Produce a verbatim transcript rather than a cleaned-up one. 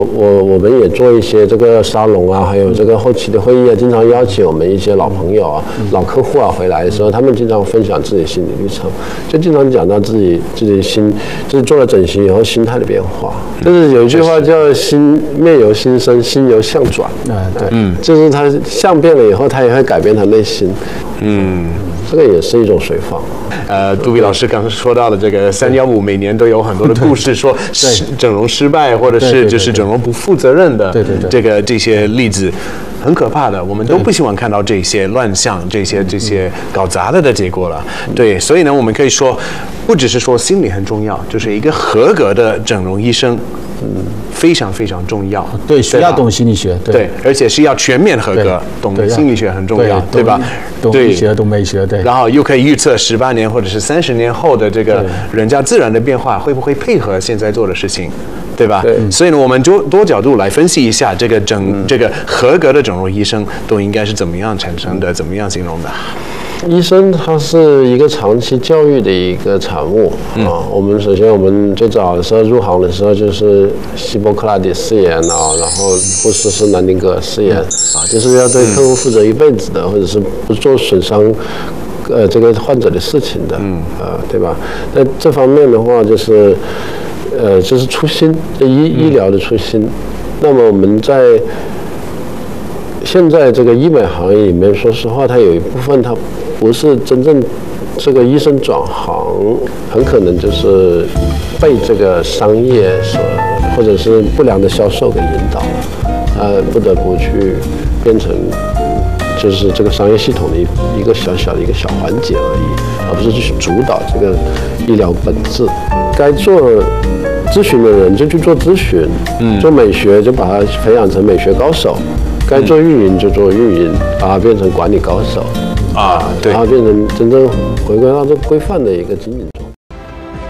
我我们也做一些这个沙龙啊，还有这个后期的会议啊，经常邀请我们一些老朋友啊、嗯、老客户啊回来的时候，他们经常分享自己心理历程，就经常讲到自己自己心，就是做了整形以后心态的变化。就是有一句话叫“心面由心生，心由相转”。嗯，对，嗯，就是他相变了以后，他也会改变他内心。嗯。这个也是一种随访。 呃，杜比老师刚刚说到的这个三幺五，每年都有很多的故事，说整容失败，或者是就是整容不负责任的， 对对对， 这个这些例子，很可怕的。我们都不希望看到这些乱象、这些这些搞砸了的结果了。对，所以呢，我们可以说，不只是说心理很重要，就是一个合格的整容医生。嗯，非常非常重要。 对，需要懂心理学。 对，而且是要全面合格，懂心理学很重要，对吧？ 懂医学，懂美学，对。 然后又可以预测十八年或者是三十年后的这个人家自然的变化，会不会配合现在做的事情，对吧？对。所以呢，我们就多角度来分析一下这个整这个合格的整容医生都应该是怎么样产生的，怎么样形容的。 医生他是一个长期教育的一个产物、嗯、啊。我们首先我们最早的时候入行的时候就是希波克拉底誓言啊，然后护士是南丁格尔誓言、嗯、啊，就是要对客户负责一辈子的，或者是不做损伤呃这个患者的事情的，嗯呃对吧？在这方面的话，就是呃就是初心，医医疗的初心。那么我们在现在这个医美行业里面，说实话，它有一部分它不是真正这个医生转行，很可能就是被这个商业所或者是不良的销售给引导了，呃，不得不去变成就是这个商业系统的一一个小小的一个小环节而已，而不是去主导这个医疗本质。该做咨询的人就去做咨询，嗯，做美学就把它培养成美学高手。该做运营就做运营，把它变成管理高手啊，对，然后变成真正回归到这规范的一个经营中。